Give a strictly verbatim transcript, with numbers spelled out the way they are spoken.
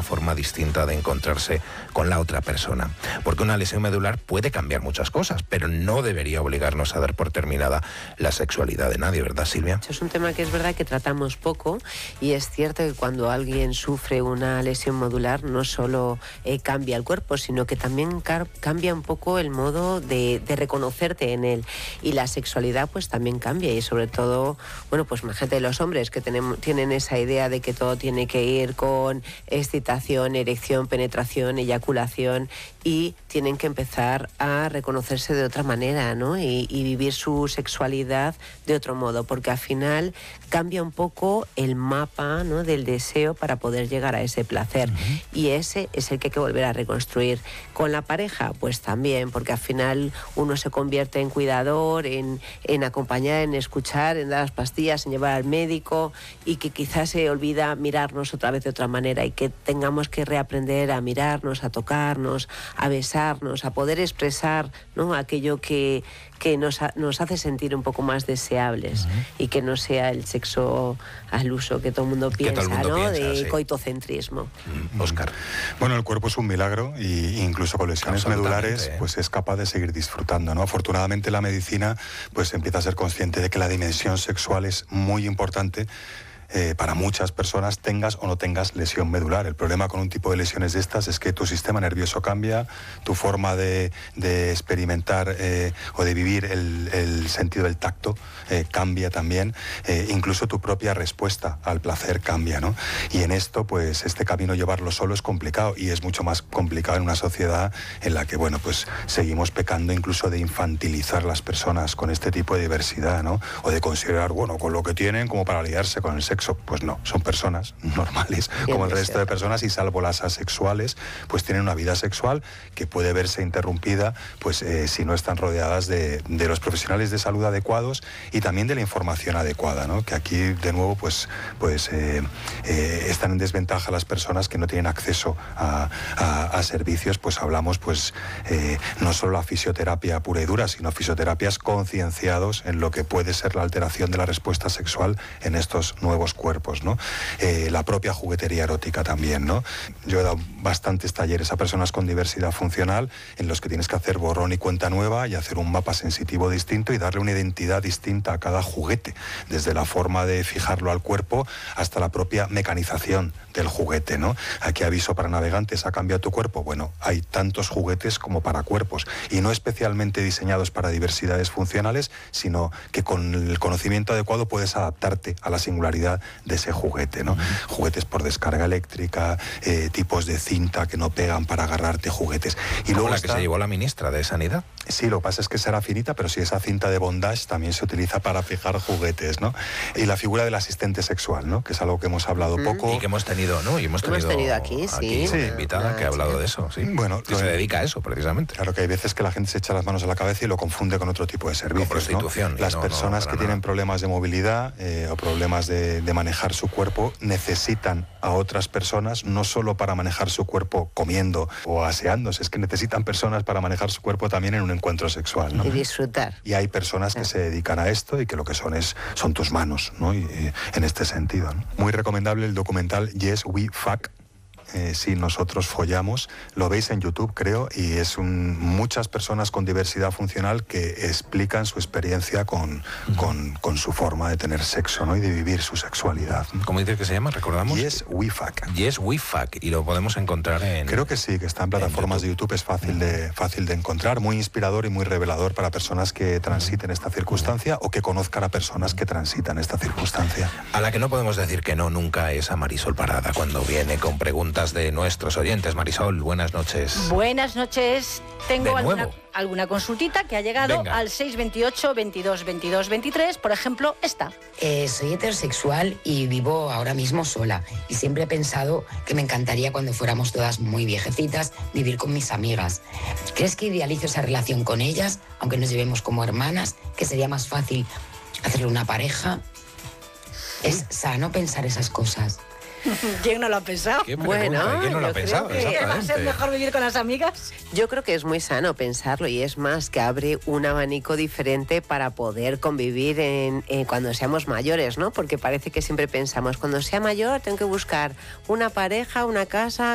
forma distinta de encontrarse con la otra persona. Porque una lesión medular puede cambiar muchas cosas, pero no debería obligarnos a dar por terminada la sexualidad de nadie, ¿verdad, Silvia? Es un tema que es verdad que tratamos poco, y es cierto que cuando alguien sufre una lesión medular no solo eh, cambia el cuerpo, sino que también cambia un poco el modo de, de reconocerte en él, y la sexualidad pues también cambia, y sobre todo, bueno, pues imagínate los hombres que tenemos, tienen esa idea de que todo tiene que ir con excitación, erección, penetración, eyaculación, y tienen que empezar a reconocerse de otra manera, ¿no? Y, y vivir su sexualidad de otro modo, porque al final cambia un poco el mapa, ¿no?, del deseo para poder llegar a ese placer. Uh-huh. Y ese es el que hay que volver a reconstruir. Con la pareja, pues también, porque al final uno se convierte en cuidador, en, en acompañar, en escuchar, en dar las pastillas, en llevar al médico, y que quizás se olvida mirarnos otra vez de otra manera, y que tengamos que reaprender a mirarnos, a tocarnos, a besarnos, a poder expresar, ¿no?, aquello que, que nos, ha, nos hace sentir un poco más deseables. Uh-huh. Y que no sea el sexo al uso que todo el mundo piensa, el mundo ¿no?, piensa, de sí. coitocentrismo. Mm, Óscar. Bueno, el cuerpo es un milagro, y incluso con lesiones medulares pues es capaz de seguir disfrutando, ¿no? Afortunadamente la medicina pues empieza a ser consciente de que la dimensión sexual es muy importante Eh, para muchas personas, tengas o no tengas lesión medular. El problema con un tipo de lesiones de estas es que tu sistema nervioso cambia, tu forma de, de experimentar eh, o de vivir el, el sentido del tacto eh, cambia también, eh, incluso tu propia respuesta al placer cambia, ¿no? Y en esto, pues este camino llevarlo solo es complicado, y es mucho más complicado en una sociedad en la que, bueno, pues seguimos pecando incluso de infantilizar las personas con este tipo de diversidad, ¿no? O de considerar, bueno, con lo que tienen como para liarse con el sexo. Pues no, son personas normales como el resto de personas, y salvo las asexuales, pues tienen una vida sexual que puede verse interrumpida pues eh, si no están rodeadas de, de los profesionales de salud adecuados, y también de la información adecuada, ¿no? Que aquí de nuevo pues, pues eh, eh, están en desventaja las personas que no tienen acceso a, a, a servicios. Pues hablamos pues eh, no solo la fisioterapia pura y dura, sino fisioterapias concienciados en lo que puede ser la alteración de la respuesta sexual en estos nuevos cuerpos, ¿no? Eh, la propia juguetería erótica también, ¿no? Yo he dado bastantes talleres a personas con diversidad funcional en los que tienes que hacer borrón y cuenta nueva, y hacer un mapa sensitivo distinto, y darle una identidad distinta a cada juguete, desde la forma de fijarlo al cuerpo hasta la propia mecanización del juguete, ¿no? Aquí aviso para navegantes: ¿ha cambiado tu cuerpo? Bueno, hay tantos juguetes como para cuerpos, y no especialmente diseñados para diversidades funcionales, sino que con el conocimiento adecuado puedes adaptarte a la singularidad de ese juguete, ¿no? Uh-huh. Juguetes por descarga eléctrica, eh, tipos de cinta que no pegan para agarrarte, juguetes. Y luego la está... que se llevó la ministra de Sanidad. Sí, lo que pasa es que será finita, pero sí, esa cinta de bondage también se utiliza para fijar juguetes, ¿no? Y la figura del asistente sexual, ¿no? Que es algo que hemos hablado uh-huh. poco. Y que hemos tenido, ¿no? Y hemos tenido, hemos tenido aquí, aquí sí. una invitada ah, que ha hablado sí. de eso, sí. Bueno, que se dedica a eso, precisamente. Claro, que hay veces que la gente se echa las manos a la cabeza y lo confunde con otro tipo de servicios, con prostitución, ¿no? Las no, personas no, que nada. tienen problemas de movilidad eh, o problemas de, de manejar su cuerpo necesitan a otras personas, no solo para manejar su cuerpo comiendo o aseándose, es que necesitan personas para manejar su cuerpo también en un encuentro sexual, ¿no? Y disfrutar. Y hay personas que se dedican a esto y que lo que son es son tus manos, ¿no? Y, y en este sentido, ¿no? Muy recomendable el documental Yes We Fuck. Eh, si nosotros follamos, lo veis en YouTube, creo, y es un, muchas personas con diversidad funcional que explican su experiencia con, uh-huh. con, con su forma de tener sexo, ¿no? Y de vivir su sexualidad. ¿Cómo dice que se llama? ¿Recordamos? Yes We Fuck. Yes We Fuck, y lo podemos encontrar en... Creo que sí, que está en plataformas en YouTube. de YouTube, es fácil, uh-huh. de, fácil de encontrar, muy inspirador y muy revelador para personas que transiten esta circunstancia o que conozcan a personas que transitan esta circunstancia. A la que no podemos decir que no nunca es a Marisol Parada cuando viene con preguntas de nuestros oyentes. Marisol, buenas noches. Buenas noches. Tengo alguna, alguna consultita que ha llegado Venga. al seis veintiocho, veintidós, veintidós, veintitrés. Por ejemplo, esta. Eh, soy heterosexual y vivo ahora mismo sola. Y siempre he pensado que me encantaría, cuando fuéramos todas muy viejecitas, vivir con mis amigas. ¿Crees que idealizo esa relación con ellas, aunque nos llevemos como hermanas? ¿Que sería más fácil hacerle una pareja? ¿Es sano pensar esas cosas? ¿Quién no lo ha pensado? Bueno, ¿quién no lo ha pensado? Que va a ser mejor vivir con las amigas. Yo creo que es muy sano pensarlo, y es más, que abre un abanico diferente para poder convivir en, en cuando seamos mayores, ¿no? Porque parece que siempre pensamos, cuando sea mayor tengo que buscar una pareja, una casa,